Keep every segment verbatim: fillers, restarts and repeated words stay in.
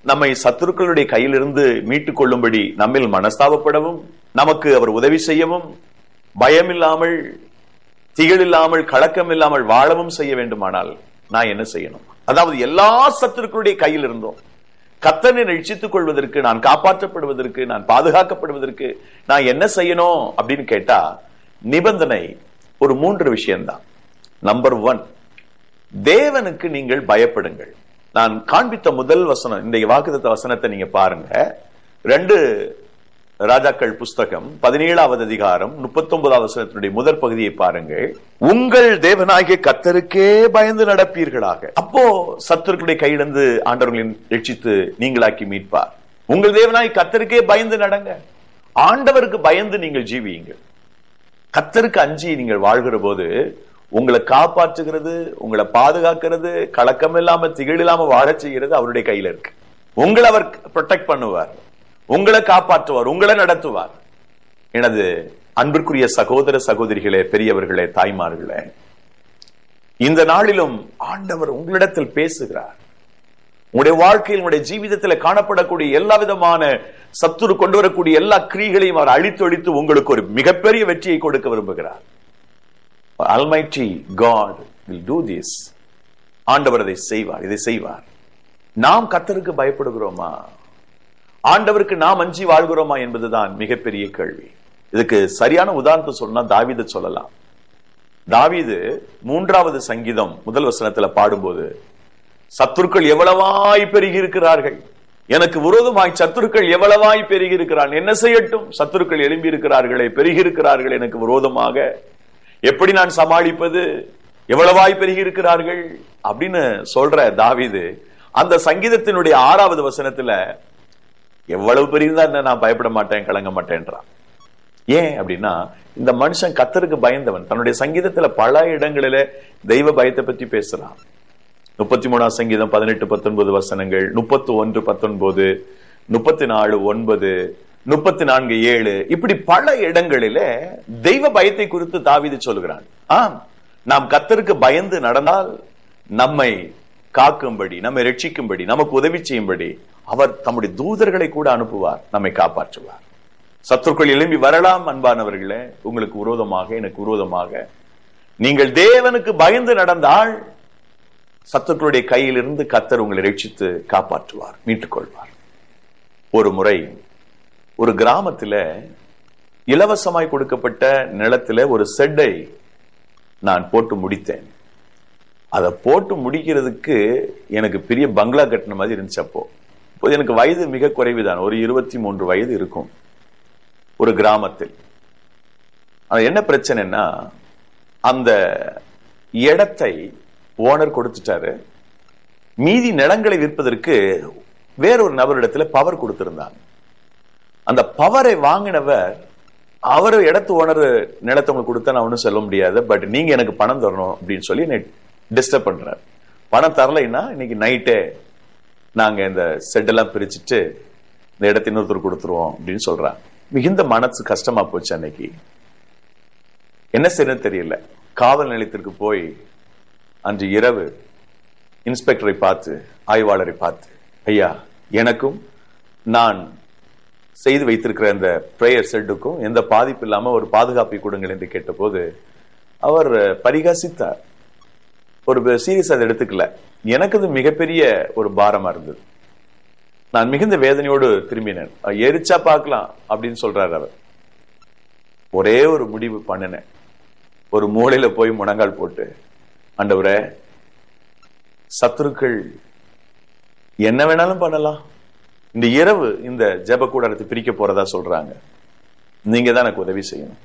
நம்மை சத்துருக்களுடைய கையிலிருந்து மீட்டுக் கொள்ளும்படி நம்மில் மனஸ்தாபப்படவும், நமக்கு அவர் உதவி செய்யவும், பயமில்லாமல், திகிலில்லாமல், கலக்கம் இல்லாமல் வாழவும் செய்ய வேண்டுமானால் நான் என்ன செய்யணும்? அதாவது எல்லா சத்துருக்களுடைய கையில் இருந்தோம் கர்த்தரை ரட்சித்துக் கொள்வதற்கு, நான் காப்பாற்றப்படுவதற்கு, நான் பாதுகாக்கப்படுவதற்கு நான் என்ன செய்யணும் அப்படின்னு கேட்டா, நிபந்தனை ஒரு மூன்று விஷயம்தான். நம்பர் ஒன், தேவனுக்கு நீங்கள் பயப்படுங்கள். நான் காண்பித்த முதல் வசனம், இந்த வாக்குத்தத்த வசனத்தை நீங்க பாருங்க. ரெண்டு ராஜாக்கள் புஸ்தகம் பதினேழாவது அதிகாரம் முப்பத்தி ஒன்பதாவது வசனத்தினுடைய முதற் பகுதியை பாருங்கள். உங்கள் தேவனாகிய கர்த்தருக்கே பயந்து நடப்பீர்களாக. அப்போ சத்துருக்களுடைய கையிலிருந்து ஆண்டவர்களின் ரட்சித்து நீங்களாக்கி மீட்பார். உங்கள் தேவனாகிய கர்த்தருக்கே பயந்து நடங்க. ஆண்டவருக்கு பயந்து நீங்கள் ஜீவியுங்கள். கர்த்தருக்கு அஞ்சி நீங்கள் வாழ்கிற போது உங்களை காப்பாற்றுகிறது, உங்களை பாதுகாக்கிறது, கலக்கம் இல்லாம திகில் இல்லாம வாழ செய்கிறது அவருடைய கையில இருக்கு. உங்களை அவர் ப்ரொடெக்ட் பண்ணுவார், உங்களை காப்பாற்றுவார், உங்களை நடத்துவார். எனது அன்பிற்குரிய சகோதர சகோதரிகளே, பெரியவர்களே, தாய்மார்களே, இந்த நாளிலும் ஆண்டவர் உங்களிடத்தில் பேசுகிறார். உங்களுடைய வாழ்க்கையில், உங்களுடைய ஜீவிதத்தில் காணப்படக்கூடிய எல்லா விதமான சத்துரு கொண்டு வரக்கூடிய எல்லா கிரியைகளையும் அவர் அழித்து ஒழித்து உங்களுக்கு ஒரு மிகப்பெரிய வெற்றியை கொடுக்க விரும்புகிறார். Almighty God will do this. ஆண்டவர் இதை செய்வார், இதை செய்வார். நாம் கர்த்தருக்கு பயப்படுகிறோமா? ஆண்டவருக்கு நாம் அஞ்சி வாழ்கிறோமா என்பதுதான் மிகப்பெரிய கேள்வி. இதுக்கு சரியான உதாரணத்தை சொன்னா தாவீதை சொல்லலாம். தாவீது மூன்றாவது சங்கீதம் முதல் வசனத்துல பாடும்போது, சத்துருக்கள் எவ்வளவாய் பெருகி இருக்கிறார்கள், எனக்கு விரோதமாய் சத்துருக்கள் எவ்வளவாய் பெருகி இருக்கிறான், என்ன செய்யட்டும்? சத்துருக்கள் எழும்பி இருக்கிறார்களே, பெருகி இருக்கிறார்கள் எனக்கு விரோதமாக, எப்படி நான் சமாளிப்பது, எவ்வளவாய் பெருகி இருக்கிறார்கள் அப்படின்னு சொல்ற தாவீது அந்த சங்கீதத்தினுடைய ஆறாவது வசனத்துல எவ்வளவு பெரியதா நான் பயப்பட மாட்டேன், கலங்க மாட்டேன்றான். ஏன் அப்படின்னா, இந்த மனுஷன் கர்த்தருக்கு பயந்தவன். தன்னுடைய சங்கீதத்துல பல இடங்களில தெய்வ பயத்தை பற்றி பேசுறான். முப்பத்தி மூணாம் சங்கீதம் பதினெட்டு பத்தொன்பது வசனங்கள், முப்பத்தி ஒன்று பத்தொன்பது, முப்பத்தி நாலு ஒன்பது, முப்பத்தி நான்கு ஏழு, இப்படி பல இடங்களில தெய்வ பயத்தை குறித்து தாவீது சொல்கிறான். ஆம், நாம் கர்த்தருக்கு பயந்து நடந்தால் நம்மை காக்கும்படி, நம்மை ரட்சிக்கும்படி, நமக்கு உதவி செய்யும்படி அவர் தம்முடைய தூதர்களை கூட அனுப்புவார், நம்மை காப்பாற்றுவார். சத்துருக்கள் எழும்பி வரலாம் அன்பானவர்களே, உங்களுக்கு விரோதமாக, எனக்கு விரோதமாக. நீங்கள் தேவனுக்கு பயந்து நடந்தால் சத்துருக்களுடைய கையிலிருந்து கர்த்தர் உங்களை ரட்சித்து காப்பாற்றுவார், மீட்டுக் கொள்வார். ஒரு முறை ஒரு கிராமத்துல இலவசமாய் கொடுக்கப்பட்ட நிலத்துல ஒரு செட்டை நான் போட்டு முடித்தேன். அதை போட்டு முடிக்கிறதுக்கு எனக்கு பெரிய பங்களா கட்டின மாதிரி இருந்துச்சு. அப்போ இப்போது எனக்கு வயது மிக குறைவுதான், ஒரு இருபத்தி மூன்று வயது இருக்கும். ஒரு கிராமத்தில் அது என்ன பிரச்சனைன்னா, அந்த இடத்தை ஓனர் கொடுத்துட்டாரு. மீதி நிலங்களை விற்பதற்கு வேறொரு நபரிடத்துல பவர் கொடுத்திருந்தாங்க. அந்த பவரை வாங்கினவர் அவரு இடத்து ஓனர் நிலத்தை உங்களுக்கு கொடுத்தா நான் ஒன்னும் சொல்ல முடியாது, பட் நீங்க எனக்கு பணம் தரணும் அப்படின்னு சொல்லி டிஸ்டர்ப் பண்றாரு. பணம் தரலைன்னா இன்னைக்கு நைட்டே நாங்க இந்த செட்டெல்லாம் பிரிச்சுட்டு இந்த இடத்தை இன்னொருத்தர் கொடுத்துருவோம் அப்படின்னு சொல்றாங்க. மிகுந்த மனசு கஷ்டமா போச்சு. அன்னைக்கு என்ன செய்யணும் தெரியல. காவல் நிலையத்திற்கு போய் அன்று இரவு இன்ஸ்பெக்டரை பார்த்து, ஆய்வாளரை பார்த்து, ஐயா எனக்கும் நான் செய்து வைத்திருக்கிற அந்த பிரேயர் செட்டுக்கும் எந்த பாதிப்பு இல்லாம ஒரு பாதுகாப்பை கொடுங்கள் என்று கேட்ட போது அவர் பரிகாசித்தார். ஒரு சீரியஸ் அதை எடுத்துக்கல. எனக்கு அது மிகப்பெரிய ஒரு பாரமா இருந்தது. நான் மிகுந்த வேதனையோடு திரும்பினேன். எரிச்சா பார்க்கலாம் அப்படின்னு சொல்றாரு அவர். ஒரே ஒரு முடிவு பண்ணினேன். ஒரு மூலையில போய் முழங்கால் போட்டு, ஆண்டவரே, சத்துருக்கள் என்ன வேணாலும் பண்ணலாம், இந்த இரவு இந்த ஜெப கூடாரத்தை பிரிக்க போறதா சொல்றாங்க, நீங்க தான் எனக்கு உதவி செய்யணும்.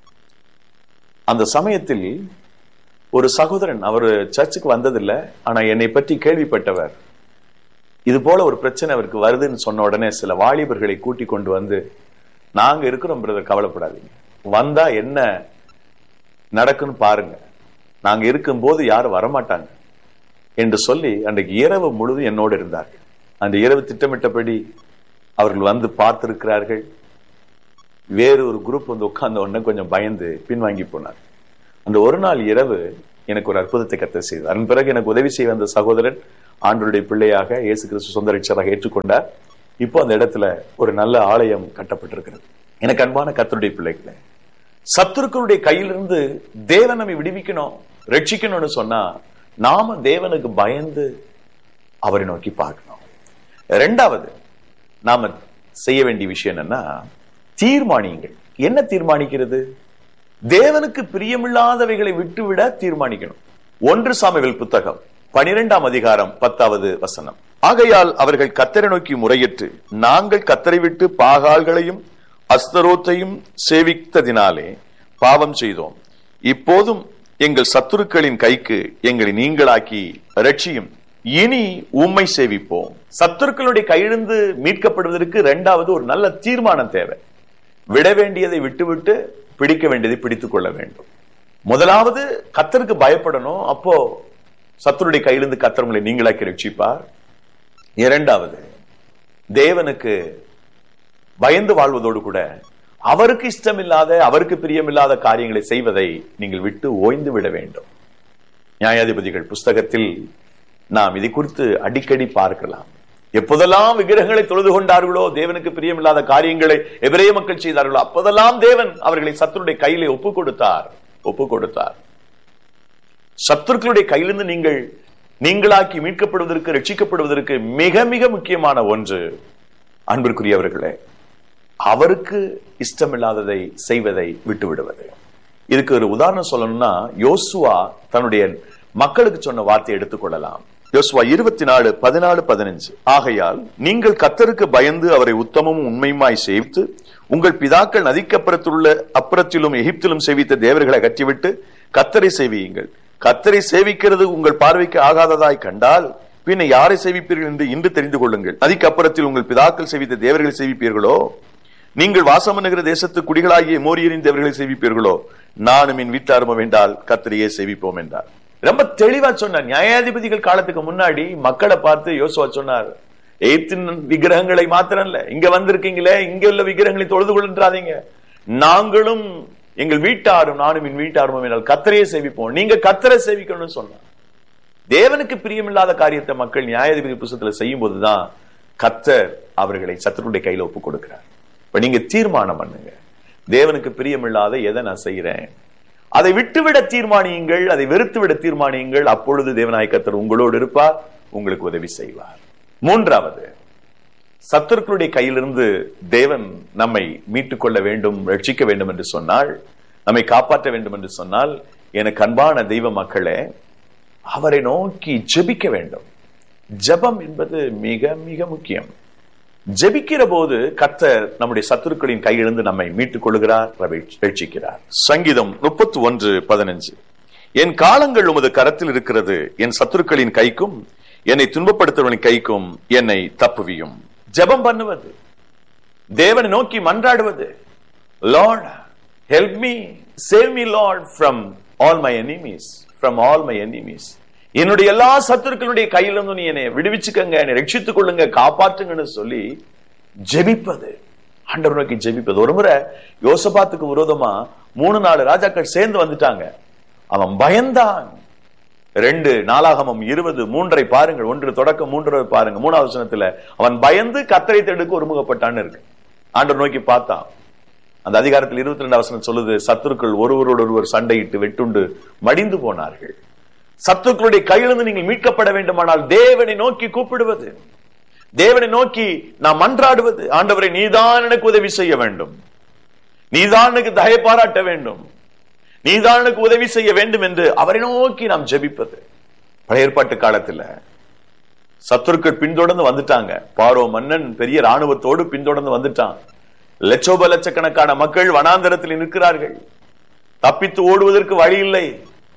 அந்த சமயத்தில் ஒரு சகோதரன், அவர் சர்ச்சுக்கு வந்ததில்லை, ஆனா என்னை பற்றி கேள்விப்பட்டவர், இது போல ஒரு பிரச்சனை அவருக்கு வருதுன்னு சொன்ன உடனே சில வாலிபர்களை கூட்டி கொண்டு வந்து, நாங்க இருக்கிறோம் பிரதர், கவலைப்படாதீங்க, வந்தா என்ன நடக்குன்னு பாருங்க, நாங்க இருக்கும் போது யாரும் வரமாட்டாங்க என்று சொல்லி அன்றைக்கு இரவு முழுதும் என்னோடு இருந்தார்கள். அந்த இரவு திட்டமிட்டபடி அவர்கள் வந்து பார்த்திருக்கிறார்கள். வேறு ஒரு குரூப் வந்து உட்கார்ந்த உடனே கொஞ்சம் பயந்து பின்வாங்கி போனார். அந்த ஒரு நாள் இரவு எனக்கு ஒரு அற்புதத்தை கர்த்தர் செய்தார். அதன் பிறகு எனக்கு உதவி செய்ய வந்த சகோதரன் ஆண்டவருடைய பிள்ளையாக இயேசு கிறிஸ்து சொந்த ரட்சகராக ஏற்றுக்கொண்டார். இப்போ அந்த இடத்துல ஒரு நல்ல ஆலயம் கட்டப்பட்டிருக்கிறது. எனக்கு அன்பான கர்த்தருடைய பிள்ளைகளே, சத்துருக்களுடைய கையிலிருந்து தேவன் நம்மை விடுவிக்கணும், ரட்சிக்கணும்னு சொன்னா நாம தேவனுக்கு பயந்து அவரை நோக்கி பார்க்கணும். இரண்டாவது நாம செய்ய வேண்டிய விஷயம் என்னன்னா, தீர்மானியுங்கள். என்ன தீர்மானிக்கிறது? தேவனுக்கு பிரியமில்லாதவைகளை விட்டுவிட தீர்மானிக்கணும். ஒன்று சாமுவேல் புத்தகம் பனிரெண்டாம் அதிகாரம் பத்தாவது வசனம். ஆகையால் அவர்கள் கர்த்தரை நோக்கி முறையிட்டு, நாங்கள் கர்த்தரை விட்டு பாகால்களையும் அஸ்தரோத்தையும் சேவித்ததினாலே பாவம் செய்தோம். இப்போதும் எங்கள் சத்துருக்களின் கைக்கு எங்களை நீங்களாக்கி ரட்சியும், இனி உம்மை சேவிப்போம். சத்துருக்களுடைய கையிலிருந்து மீட்கப்படுவதற்கு இரண்டாவது ஒரு நல்ல தீர்மானம் தேவை. விட வேண்டியதை விட்டுவிட்டு பிடிக்க வேண்டியதை பிடித்துக் கொள்ள வேண்டும். முதலாவது கர்த்தருக்கு பயப்படணும். அப்போ சத்துருடைய கையிலிருந்து கர்த்தர் உங்களை நீங்களாக்கி ரட்சிப்பார். இரண்டாவது, தேவனுக்கு பயந்து வாழ்வதோடு கூட அவருக்கு இஷ்டமில்லாத, அவருக்கு பிரியமில்லாத காரியங்களை செய்வதை நீங்கள் விட்டு ஓய்ந்து விட வேண்டும். நியாயாதிபதிகள் புஸ்தகத்தில் நாம் இதை குறித்து அடிக்கடி பார்க்கலாம். எப்போதெல்லாம் விக்கிரகங்களை தொழுது கொண்டார்களோ, தேவனுக்கு பிரியமில்லாத காரியங்களை எபிரேய மக்கள் செய்தார்களோ, அப்போதெல்லாம் தேவன் அவர்களை சத்துருடைய கையிலே ஒப்பு கொடுத்தார் ஒப்பு கொடுத்தார் சத்துருக்களுடைய கையிலிருந்து நீங்கள் நீங்களாக்கி மீட்கப்படுவதற்கு, ரட்சிக்கப்படுவதற்கு மிக மிக முக்கியமான ஒன்று, அன்பிற்குரியவர்களே, அவருக்கு இஷ்டமில்லாததை செய்வதை விட்டு விடுவது. இதுக்கு ஒரு உதாரணம் சொல்லணும்னா, யோசுவா தன்னுடைய மக்களுக்கு சொன்ன வார்த்தையை எடுத்துக்கொள்ளலாம். யோசுவா இருபத்தி நாலு பதினாலு பதினஞ்சு. ஆகையால் நீங்கள் கர்த்தருக்கு பயந்து அவரை உத்தமமும் உண்மையுமாய் சேவித்து, உங்கள் பிதாக்கள் நதிக்கப்புறத்துள்ள அப்புறத்திலும் எகிப்திலும் சேவித்த தேவர்களை அகற்றிவிட்டு கர்த்தரை சேவியுங்கள். கர்த்தரை சேவிக்கிறது உங்கள் பார்வைக்கு ஆகாததாய் கண்டால் பின்ன யாரை சேவிப்பீர்கள் என்று இன்று தெரிந்து கொள்ளுங்கள். நதிக்கு அப்புறத்தில் உங்கள் பிதாக்கள் சேவித்த தேவர்களை சேவிப்பீர்களோ, நீங்கள் வாசம் பண்ணுகிற தேசத்து குடிகளாகிய மோரியரின் தேவர்களை சேவிப்பீர்களோ, நானும் என் வீட்டாருமோ வேண்டால் கர்த்தரையே சேவிப்போம் என்றார். ரொம்ப தெளிவா சொன்னார். நியாயாதிபதிகள் காலத்துக்கு முன்னாடி மக்களை பார்த்து யோசுவா சொன்னார், எகிப்தின் விக்கிரகங்களை மாத்திரம் இல்ல, இங்க வந்திருக்கீங்களே, இங்க உள்ள விக்கிரகங்களை தொழுது கொள்ளாதீங்க, நாங்களும் எங்கள் வீட்டாரும் நானும் என் வீட்டாரும் என்றால் கர்த்தரையே சேவிப்போம், நீங்க கர்த்தரை சேவிக்கணும்னு சொன்னார். தேவனுக்கு பிரியமில்லாத காரியத்தை மக்கள் நியாயாதிபதி புஸ்தகத்துல செய்யும் போதுதான் கர்த்தர் அவர்களை சத்துருடைய கையில ஒப்பு கொடுக்கிறார். இப்ப நீங்க தீர்மானம் பண்ணுங்க, தேவனுக்கு பிரியமில்லாத எதை நான் செய்யறேன், அதை விட்டுவிட தீர்மானியுங்கள், அதை வெறுத்துவிட தீர்மானியுங்கள். அப்பொழுது தேவனாய் கர்த்தர் உங்களோடு இருப்பார், உங்களுக்கு உதவி செய்வார். மூன்றாவது, சத்துருக்களுடைய கையிலிருந்து தேவன் நம்மை மீட்டுக் கொள்ள வேண்டும், ரட்சிக்க வேண்டும் என்று சொன்னால், நம்மை காப்பாற்ற வேண்டும் என்று சொன்னால், எனக்கு அன்பான தெய்வ மக்களே, அவரை நோக்கி ஜெபிக்க வேண்டும். ஜெபம் என்பது மிக மிக முக்கியம். ஜெபிக்கிற போது கர்த்தர் நம்முடைய சத்துருக்களின் கையிலிருந்து நம்மை மீட்டுக் கொள்கிறார், ரட்சிக்கிறார். சங்கீதம் முப்பத்தி ஒன்று பதினஞ்சு. என் காலங்கள் உமது கரத்தில் இருக்கிறது, என் சத்துருக்களின் கைக்கும் என்னை துன்பப்படுத்துவனின் கைக்கும் என்னை தப்புவியும். ஜெபம் பண்ணுவது, தேவனை நோக்கி மன்றாடுவது, Lord help me, save me Lord from all my enemies, from all my enemies. என்னுடைய எல்லா சத்துருக்களுடைய கையிலிருந்து நீ என்னை விடுவிச்சுக்கங்க, என்னை ரட்சித்துக் கொள்ளுங்க, காப்பாற்றுங்கன்னு சொல்லி ஜெபிப்பது, ஆண்டவர் நோக்கி ஜெபிப்பது. ஒரு முறை யோசபாத்துக்கு விரோதமா மூணு நாலு ராஜாக்கள் சேர்ந்து வந்துட்டாங்க. அவன் பயந்தான். ரெண்டு நாளாகமம் இருபது மூன்றை பாருங்கள், ஒன்று தொடக்கம் மூன்றாவது பாருங்க. மூணாவது வசனத்துல அவன் பயந்து கர்த்தரை தேடுக்கு ஒருமுகப்பட்டான்னு இருக்கு. ஆண்டவர் நோக்கி பார்த்தான். அந்த அதிகாரத்தில் இருபத்தி ரெண்டு வசனம் சொல்லுது, சத்துருக்கள் ஒருவரோடு ஒருவர் சண்டையிட்டு வெட்டுண்டு மடிந்து போனார்கள். சத்துருக்களுடைய கையிலிருந்து நீங்கள் மீட்கப்பட வேண்டுமானால் தேவனை நோக்கி கூப்பிடுவது, தேவனை நோக்கி நாம் மன்றாடுவது, ஆண்டவரை நீதான் எனக்கு உதவி செய்ய வேண்டும், நீதான் எனக்கு தயை பாராட்ட வேண்டும், நீதான் எனக்கு உதவி செய்ய வேண்டும் என்று அவரை நோக்கி நாம் ஜெபிப்பது. பழைய ஏற்பாட்டு காலத்துல சத்துருக்கள் பின்தொடர்ந்து வந்துட்டாங்க. பார்வோ மன்னன் பெரிய ராணுவத்தோடு பின்தொடர்ந்து வந்துட்டான். லட்சோப லட்சக்கணக்கான மக்கள் வனாந்தரத்தில் நிற்கிறார்கள். தப்பித்து ஓடுவதற்கு வழி இல்லை.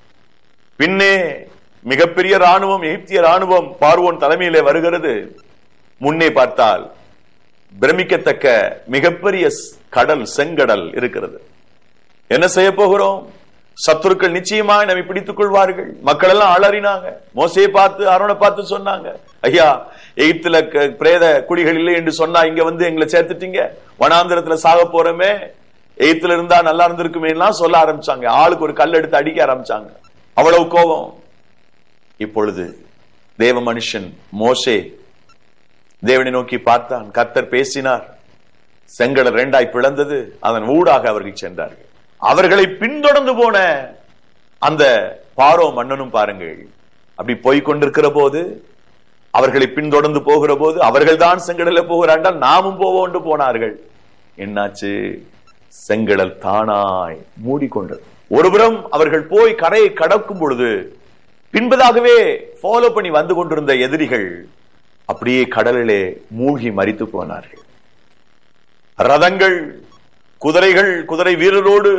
பின்னே மிகப்பெரிய ராணுவம், எகிப்திய ராணுவம் பார்வோன் தலைமையிலே வருகிறது. முன்னே பார்த்தால் பிரமிக்கத்தக்க மிகப்பெரிய கடல், செங்கடல் இருக்கிறது. என்ன செய்ய போகிறோம்? சத்துருக்கள் நிச்சயமாக நம்மை பிடித்துக் கொள்வார்கள். மக்கள் எல்லாம் அலறினாங்க. மோசையை பார்த்து, ஆரோனை பார்த்து சொன்னாங்க, ஐயா, எகிப்துல பிரேத குடிகள் இல்லை என்று சொன்னா இங்க வந்து எங்களை சேர்த்துட்டீங்க, வனாந்திரத்துல சாக போறமே, எகிப்துல இருந்தா நல்லா இருந்திருக்குமே எல்லாம் சொல்ல ஆரம்பிச்சாங்க. ஆளுக்கு ஒரு கல் எடுத்து அடிக்க ஆரம்பிச்சாங்க. அவ்வளவு கோபம். இப்பொழுது தேவ மனுஷன் மோசே தேவனை நோக்கி பார்த்தான். கர்த்தர் பேசினார். செங்கடல் இரண்டாய் பிளந்தது. அதன் ஊடாக அவர்கள் சென்றார்கள். அவர்களை பின்தொடர்ந்து போன அந்த பாரோ மன்னனும் பாருங்கள், அப்படி போய்கொண்டிருக்கிற போது, அவர்களை பின்தொடர்ந்து போகிற போது, அவர்கள் தான் செங்கடல போகிறாண்டால் நாமும் போவோம் போனார்கள். என்னாச்சு? செங்கடல் தானாய் மூடிக்கொண்டது. ஒருபுறம் அவர்கள் போய் கரையை கடக்கும் பொழுது பின்பதாகவே ஃபாலோ பண்ணி வந்து கொண்டிருந்த எதிரிகள் அப்படியே கடலிலே மூழ்கி மரித்து போனார்கள். ரதங்கள், குதிரைகள், குதிரை வீரரோடு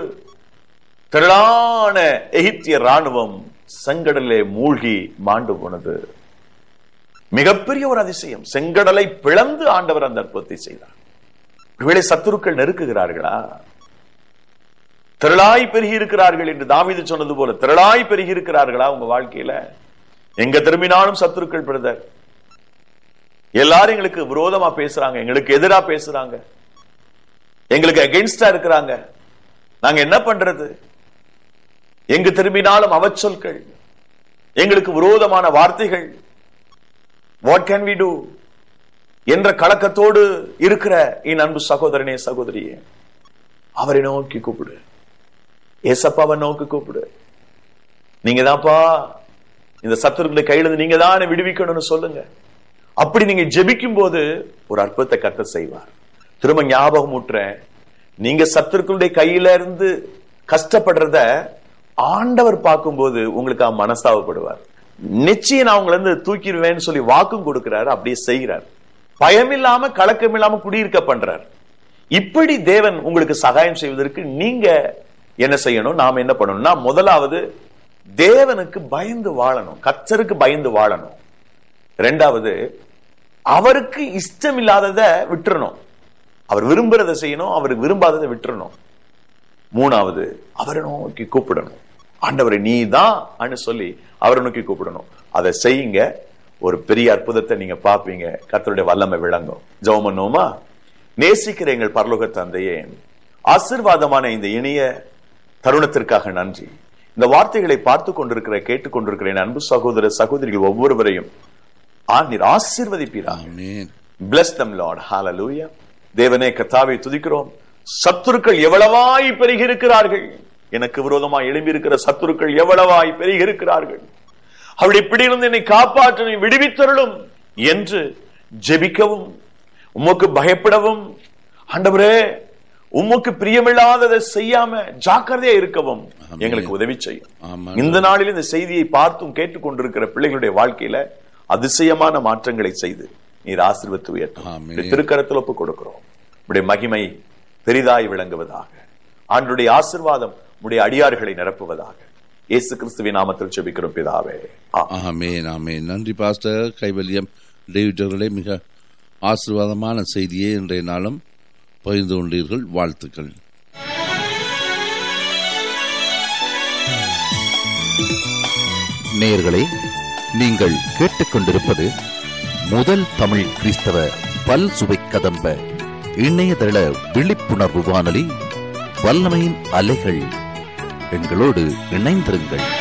திரளான எகிப்திய ராணுவம் செங்கடலே மூழ்கி மாண்டு போனது. மிகப்பெரிய ஒரு அதிசயம். செங்கடலை பிளந்து ஆண்டவர் அந்த அற்புதத்தை செய்தார். ஒருவேளை சத்துருக்கள் நெருக்குகிறார்களா? திரளாய் பெருகி இருக்கிறார்கள் என்று தாவீது சொன்னது போல திரளாய் பெருகி இருக்கிறார்களா உங்க வாழ்க்கையில? எங்க திரும்பினாலும் சத்துருக்கள் பிரதர். எல்லாரும் எங்களுக்கு விரோதமா பேசுறாங்க, எங்களுக்கு எதிரா பேசுறாங்க, எங்களுக்கு அகெயின்ஸ்டா இருக்கிறாங்க. நாங்க என்ன பண்றது? எங்கு திரும்பினாலும் அவச்சொற்கள், எங்களுக்கு விரோதமான வார்த்தைகள். வாட் கேன் வி டு என்ற கலக்கத்தோடு இருக்கிற என் அன்பு சகோதரனே, சகோதரியே, அவரை நோக்கி கூப்பிடு. ஏசப்பாவை நோக்கி கூப்பிடு. நீங்க தான்ப்பா இந்த சத்துருக்களை கையிலிருந்து நீங்க தான் விடுவிக்கணும்னு சொல்லுங்க. அப்படி நீங்க ஜெபிக்கும் போது ஒரு அற்புதத்தை கர்த்தர் செய்வார். திரும்ப ஞாபகம் ஊட்டுறேன், நீங்க சத்துருக்களுடைய கையில இருந்து கஷ்டப்படுறத ஆண்டவர் பார்க்கும்போது உங்களுக்கு மனஸ்தாபப்படுவார். நிச்சயம் நான் உங்களை இருந்து தூக்கிடுவேன்னு சொல்லி வாக்கும் கொடுக்கிறாரு, அப்படியே செய்கிறார். பயம் இல்லாம கலக்கம் இல்லாம குடியிருக்க பண்றார். இப்படி தேவன் உங்களுக்கு சகாயம் செய்வதற்கு நீங்க என்ன செய்யணும்? நாம என்ன பண்ணணும்னா, முதலாவது தேவனுக்கு பயந்து வாழணும், கர்த்தருக்கு பயந்து வாழணும். இரண்டாவது, அவருக்கு இஷ்டம் இல்லாததை விட்டுறணும், அவர் விரும்புறதை செய்யணும், அவருக்கு விரும்பாததை விட்டுறணும். மூணாவது, அவரை நோக்கி கூப்பிடணும். ஆண்டவரை நீ தான் சொல்லி அவரை நோக்கி கூப்பிடணும். அதை செய்யுங்க, ஒரு பெரிய அற்புதத்தை நீங்க பார்ப்பீங்க. கர்த்தருடைய வல்லமை விளங்கும். ஜெபம் பண்ணுவோமா? நேசிக்கிற எங்கள் பரலோக தந்தையே, ஆசீர்வாதமான இந்த இனிய தருணத்திற்காக நன்றி. இந்த வார்த்தைகளை பார்த்து கொண்டிருக்கிற கேட்டுக் கொண்டிருக்கிற என் அன்பு சகோதர சகோதரிகள் ஒவ்வொருவரையும் நீர் ஆசீர்வதிப்பீராக. Bless them Lord. Hallelujah. தேவனே, கர்த்தாவை துதிக்கிறோம். சத்துருக்கள் எவ்வளவாய் பெருகி இருக்கிறார்கள். எனக்கு விரோதமாய் எழும்பி இருக்கிற சத்துருக்கள் எவ்வளவாய் பெருகி இருக்கிறார்கள். அவருடைய பிடியிலிருந்து என்னை காப்பாற்ற விடுவித்தருளும் என்று ஜெபிக்கவும், உமக்கு பயப்படவும், ஆண்டவரே உமக்கு பிரியமில்லாததை செய்யாம ஜாக்கிரதையா இருக்கவும் எங்களுக்கு உதவி செய்யும். இந்த நாளில் இந்த செய்தியை பார்த்தும் கேட்டுக்கொண்டிருக்கிற பிள்ளைகளுடைய வாழ்க்கையில அதிசயமான மாற்றங்களை செய்து நீர் ஆசீர்வதித்து உயர்த்தும். திருக்கரத்தில் ஒப்புக் கொடுக்கிறோம். உடைய மகிமை பெரிதாய் விளங்குவதாக. ஆண்டவருடைய ஆசீர்வாதம் உடைய அடியார்களை நிரப்புவதாக. இயேசு கிறிஸ்துவின் நாமத்தில் ஜெபிக்கிறோம் பிதாவே. ஆமென், ஆமென். நன்றி பாஸ்டர் கைவல்யம் டேவிட் அவர்களே. மிக ஆசீர்வாதமான செய்தியை இன்றைய நாளும் பகிர்ந்து கொண்டீர்கள். வாழ்த்துக்கள். நேயர்களே, நீங்கள் கேட்டுக்கொண்டிருப்பது முதல் தமிழ் கிறிஸ்தவ பல் சுவை கதம்ப இணையதள விழிப்புணர்வு வானொலி வல்லமையின் அலைகள். எங்களோடு இணைந்திருங்கள்.